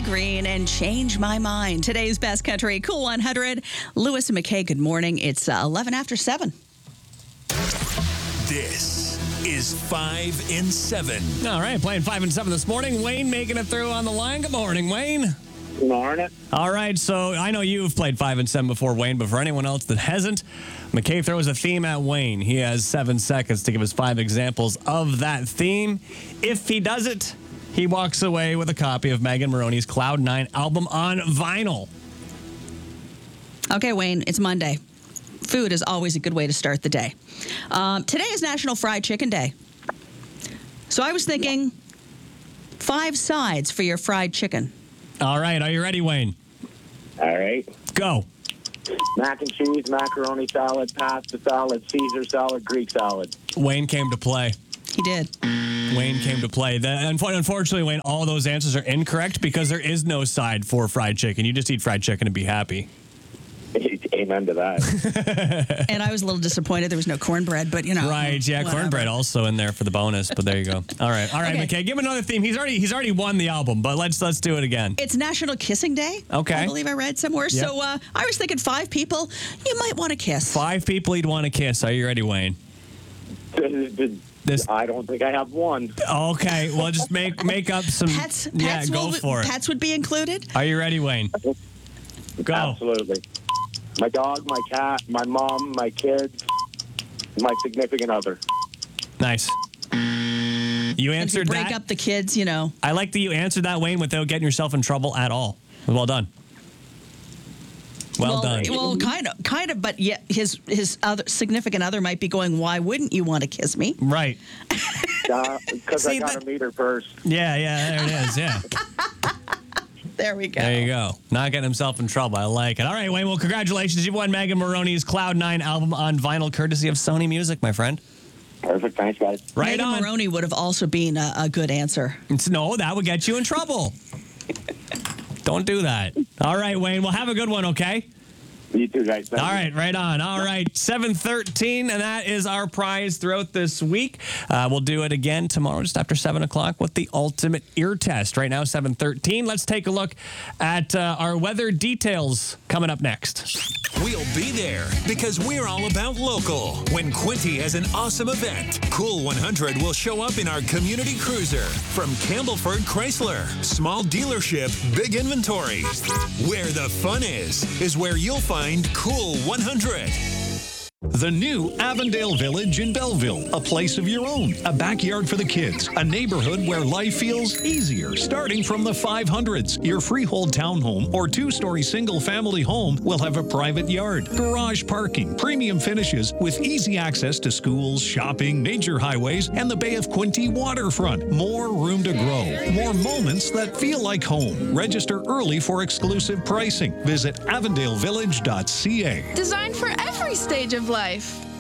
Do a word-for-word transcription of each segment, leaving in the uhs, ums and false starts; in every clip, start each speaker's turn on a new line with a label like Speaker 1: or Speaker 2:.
Speaker 1: Green and Change My Mind. Today's Best Country Cool one hundred. Lewis and McKay, good morning. It's uh, eleven after seven.
Speaker 2: This is five in seven.
Speaker 3: All right, playing five and seven this morning. Wayne making it through on the line. Good morning, Wayne.
Speaker 4: Good morning.
Speaker 3: All right, so I know you've played five and seven before, Wayne, but for anyone else that hasn't, McKay throws a theme at Wayne. He has seven seconds to give us five examples of that theme. If he does it, he walks away with a copy of Megan Moroney's Cloud Nine album on vinyl.
Speaker 1: Okay, Wayne, it's Monday. Food is always a good way to start the day. Um, today is National Fried Chicken Day. So I was thinking five sides for your fried chicken.
Speaker 3: All right, are you ready, Wayne?
Speaker 4: All right.
Speaker 3: Go.
Speaker 4: Mac and cheese, macaroni salad, pasta salad, Caesar salad, Greek salad.
Speaker 3: Wayne came to play.
Speaker 1: He did.
Speaker 3: Wayne came to play. The, unfortunately, Wayne, all those answers are incorrect because there is no side for fried chicken. You just eat fried chicken and be happy.
Speaker 4: Amen to that.
Speaker 1: And I was a little disappointed there was no cornbread, but you know.
Speaker 3: Right, yeah,
Speaker 1: whatever.
Speaker 3: cornbread also in there for the bonus, but there you go. All right, all right,
Speaker 1: Okay.
Speaker 3: McKay, give him another theme. He's already he's already won the album, but let's let's do it again.
Speaker 1: It's National Kissing Day.
Speaker 3: Okay.
Speaker 1: I believe I read somewhere.
Speaker 3: Yep.
Speaker 1: So uh, I was thinking five people you might want to kiss.
Speaker 3: Five people you'd want to kiss. Are you ready, Wayne? This-
Speaker 4: I don't think I have one.
Speaker 3: Okay, well, just make make up some.
Speaker 1: Pets,
Speaker 3: yeah,
Speaker 1: pets
Speaker 3: go
Speaker 1: will,
Speaker 3: for it.
Speaker 1: Pets would be included.
Speaker 3: Are you ready, Wayne? Go.
Speaker 4: Absolutely. My dog, my cat, my mom, my kids, my significant other.
Speaker 3: Nice. You
Speaker 1: If you
Speaker 3: answered
Speaker 1: break
Speaker 3: that.
Speaker 1: up the kids, you know.
Speaker 3: I like that you answered that, Wayne, without getting yourself in trouble at all. Well done. Well, done.
Speaker 1: Well, kind of, kind of, but yet his his other significant other might be going, "Why wouldn't you want to kiss me?"
Speaker 3: Right.
Speaker 4: Because
Speaker 3: See,
Speaker 4: I got
Speaker 3: that-
Speaker 4: to meet her first.
Speaker 3: Yeah, yeah, there it is. Yeah.
Speaker 1: There we go.
Speaker 3: There you go. Not getting himself in trouble. I like it. All right, Wayne. Well, congratulations. You've won Megan Moroney's Cloud Nine album on vinyl, courtesy of Sony Music, my friend.
Speaker 4: Perfect. Thanks, guys.
Speaker 3: Right
Speaker 1: Megan
Speaker 3: on.
Speaker 1: Moroney would have also been a, a good answer.
Speaker 3: It's, no, that would get you in trouble. Don't do that. All right, Wayne. Well, have a good one, okay?
Speaker 4: You too, guys. Thank
Speaker 3: All
Speaker 4: you.
Speaker 3: right, right on. All right, seven thirteen, and that is our prize throughout this week. Uh, we'll do it again tomorrow just after seven o'clock with the ultimate ear test. Right now, seven thirteen. Let's take a look at uh, our weather details coming up next.
Speaker 2: We'll be there because we're all about local. When Quinty has an awesome event, Cool one hundred will show up in our community cruiser from Campbellford Chrysler. Small dealership, big inventory. Where the fun is, is where you'll find Cool one hundred.
Speaker 5: The new Avondale Village in Belleville, a place of your own, a backyard for the kids, a neighborhood where life feels easier, starting from the five hundreds. Your freehold townhome or two-story single-family home will have a private yard, garage parking, premium finishes with easy access to schools, shopping, major highways, and the Bay of Quinte waterfront. More room to grow, more moments that feel like home. Register early for exclusive pricing. Visit avondale village dot c a.
Speaker 6: Designed for every stage of life.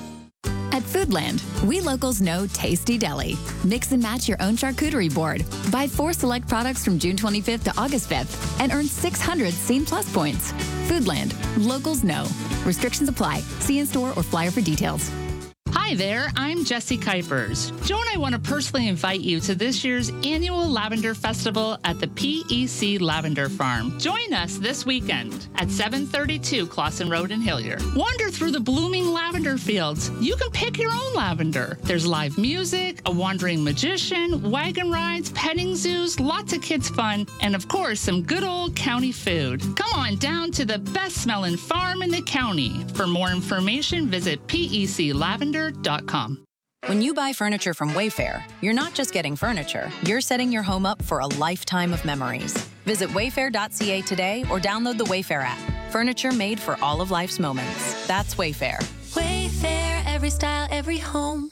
Speaker 7: At Foodland, we locals know Tasty Deli. Mix and match your own charcuterie board. Buy four select products from June twenty-fifth to August fifth and earn six hundred Scene Plus points. Foodland, locals know. Restrictions apply. See in store or flyer for details.
Speaker 6: Hi there, I'm Jessie Kuipers. Joe and I want to personally invite you to this year's annual Lavender Festival at the P E C Lavender Farm. Join us this weekend at seven thirty-two Clausen Road in Hillier. Wander through the blooming lavender fields. You can pick your own lavender. There's live music, a wandering magician, wagon rides, petting zoos, lots of kids fun, and of course, some good old county food. Come on down to the best smelling farm in the county. For more information, visit P E C lavender dot com.
Speaker 8: When you buy furniture from Wayfair, you're not just getting furniture, you're setting your home up for a lifetime of memories. Visit wayfair dot c a today or download the Wayfair app. Furniture made for all of life's moments. That's Wayfair.
Speaker 9: Wayfair, every style, every home.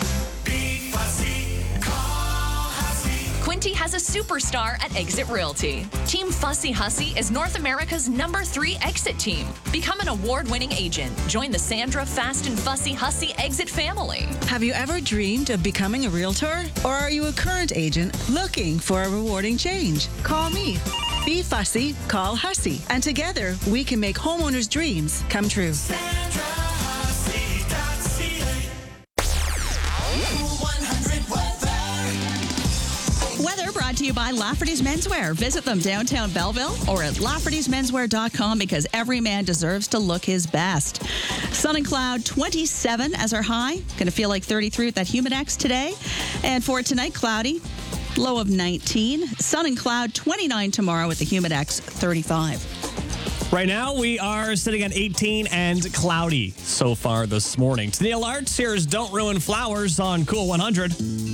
Speaker 10: Quinty has a superstar at Exit Realty. Team Fussy Hussy is North America's number three exit team. Become an award-winning agent. Join the Sandra Fast and Fussy Hussy exit family.
Speaker 11: Have you ever dreamed of becoming a realtor? Or are you a current agent looking for a rewarding change? Call me. Be fussy, call Hussy. And together, we can make homeowners' dreams come true.
Speaker 1: Weather brought to you you by Lafferty's Menswear. Visit them downtown Belleville or at laffertys menswear dot com because every man deserves to look his best. Sun and cloud, twenty-seven as our high. Going to feel like thirty-three with that Humidex today. And for tonight, cloudy, low of nineteen. Sun and cloud, twenty-nine tomorrow with the Humidex, thirty-five.
Speaker 3: Right now, we are sitting at eighteen and cloudy so far this morning. Tennille Arts, here's Don't Ruin Flowers on Cool one hundred.